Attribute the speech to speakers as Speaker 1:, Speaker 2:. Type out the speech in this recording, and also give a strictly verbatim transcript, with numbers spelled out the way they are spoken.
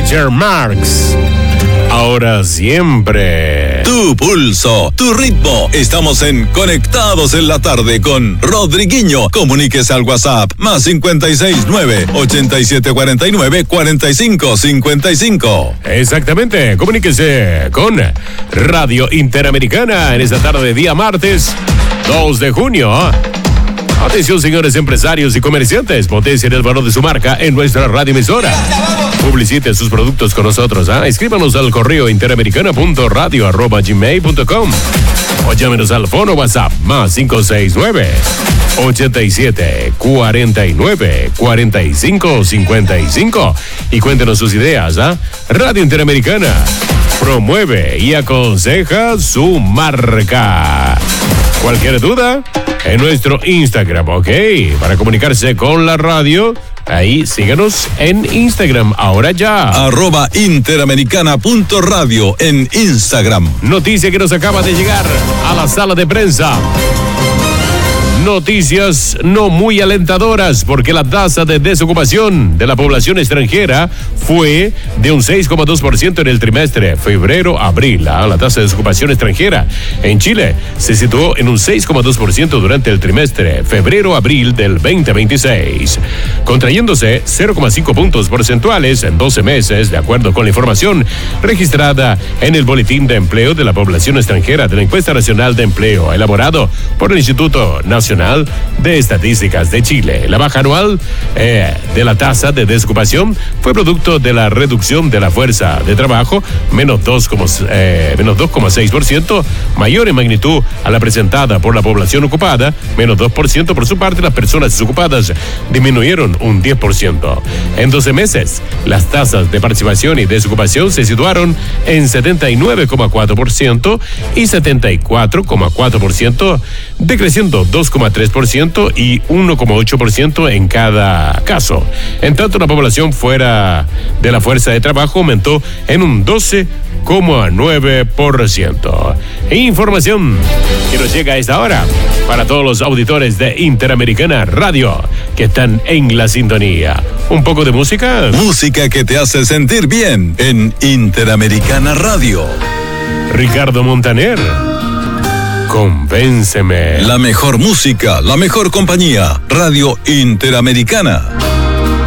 Speaker 1: Roger Marx. Ahora siempre.
Speaker 2: Tu pulso, tu ritmo. Estamos en Conectados en la Tarde con Rodriguinho. Comuníquese al WhatsApp más cincuenta y seis nueve, ochenta y siete cuarenta y nueve, cuarenta y cinco cincuenta y cinco.
Speaker 1: Exactamente, comuníquese con Radio Interamericana en esta tarde, día martes dos de junio. Atención, señores empresarios y comerciantes, potencien el valor de su marca en nuestra radioemisora. Publicite sus productos con nosotros. ¿eh? Escríbanos al correo interamericana punto radio arroba gmail punto com o llámenos al fono WhatsApp más cinco seis nueve, ochenta y siete cuarenta y nueve, cuarenta y cinco cincuenta y cinco y cuéntenos sus ideas. ¿eh? Radio Interamericana promueve y aconseja su marca. Cualquier duda, en nuestro Instagram, ¿ok? Para comunicarse con la radio, ahí síganos en Instagram, ahora ya.
Speaker 2: Arroba interamericana punto radio en Instagram.
Speaker 1: Noticia que nos acaba de llegar a la sala de prensa. Noticias no muy alentadoras porque la tasa de desocupación de la población extranjera fue de un seis coma dos por ciento en el trimestre febrero-abril. La tasa de desocupación extranjera en Chile se situó en un seis coma dos por ciento durante el trimestre febrero-abril del veinte veintiséis, contrayéndose cero coma cinco puntos porcentuales en doce meses, de acuerdo con la información registrada en el Boletín de Empleo de la Población Extranjera de la Encuesta Nacional de Empleo, elaborado por el Instituto Nacional de Estadísticas de Chile. La baja anual eh, de la tasa de desocupación fue producto de la reducción de la fuerza de trabajo, menos dos coma seis por ciento, mayor en magnitud a la presentada por la población ocupada, menos dos por ciento. Por su parte, las personas desocupadas disminuyeron un diez por ciento. En doce meses, las tasas de participación y desocupación se situaron en setenta y nueve coma cuatro por ciento y setenta y cuatro coma cuatro por ciento, decreciendo dos coma tres por ciento y uno coma ocho por ciento en cada caso. En tanto, la población fuera de la fuerza de trabajo aumentó en un doce coma nueve por ciento. Información que nos llega a esta hora para todos los auditores de Interamericana Radio que están en la sintonía. Un poco de música.
Speaker 2: Música que te hace sentir bien en Interamericana Radio.
Speaker 1: Ricardo Montaner. Convénceme.
Speaker 2: La mejor música, la mejor compañía. Radio Interamericana.